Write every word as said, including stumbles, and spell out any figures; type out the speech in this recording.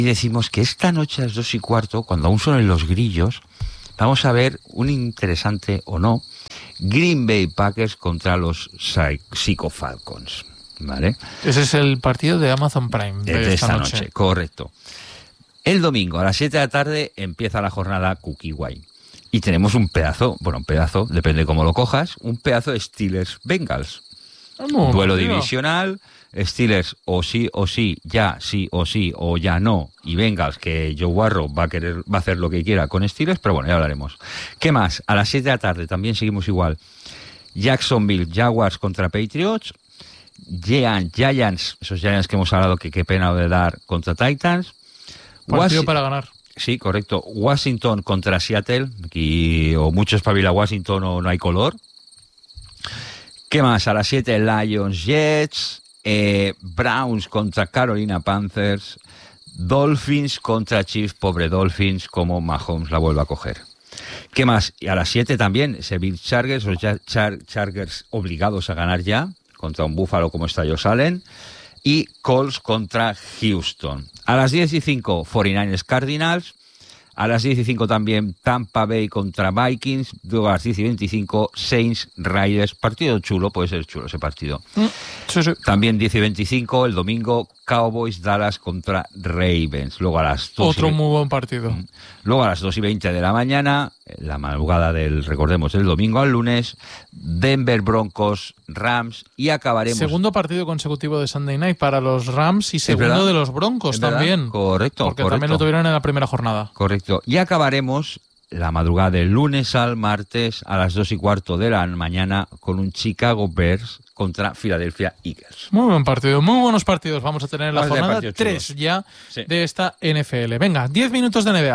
Y decimos que esta noche a las dos y cuarto, cuando aún son los grillos, vamos a ver un interesante o no Green Bay Packers contra los Psycho Falcons, ¿vale? Ese es el partido de Amazon Prime de, de esta, esta noche. noche. Correcto. El domingo a las siete de la tarde empieza la jornada Cookie Guay. Y tenemos un pedazo, bueno, un pedazo, depende cómo lo cojas, un pedazo de Steelers-Bengals. Vamos, Duelo tío. divisional, Steelers o sí o sí, ya sí o sí o ya no, y Bengals, que Joe Burrow va a querer, va a hacer lo que quiera con Steelers, pero bueno, ya hablaremos. ¿Qué más? A las siete de la tarde también seguimos igual. Jacksonville Jaguars contra Patriots, Giants, Giants, esos Giants que hemos hablado que qué pena de dar contra Titans. Partido Washington, para ganar. Sí, correcto. Washington contra Seattle, aquí o mucho espabila Washington o no hay color. ¿Qué más? A las siete Lions Jets, eh, Browns contra Carolina Panthers, Dolphins contra Chiefs, pobre Dolphins, como Mahomes la vuelve a coger. ¿Qué más? Y a las siete también, ese Bills Chargers, los Char- Chargers obligados a ganar ya, contra un Búfalo como está Josh Allen, y Colts contra Houston. A las diez y cinco, cuarenta y nueve ers Cardinals. A las diez y cinco también Tampa Bay contra Vikings. Luego a las diez y veinticinco Saints Raiders. Partido chulo, puede ser chulo ese partido. Mm, sí, sí. También diez y veinticinco el domingo Cowboys Dallas contra Ravens. Luego a las dos Otro y... muy buen partido. Luego a las dos y veinte de la mañana, la madrugada del, recordemos, del domingo al lunes, Denver Broncos Rams, y acabaremos... Segundo partido consecutivo de Sunday Night para los Rams y segundo verdad? de los Broncos ¿Es verdad? también. Correcto, Porque correcto. también lo tuvieron en la primera jornada. Correcto. Y acabaremos la madrugada del lunes al martes a las dos y cuarto de la mañana con un Chicago Bears contra Philadelphia Eagles. Muy buen partido, muy buenos partidos vamos a tener en la Vamos a tener jornada partidos tres chulos. ya Sí. de esta N F L. Venga, diez minutos de N B A.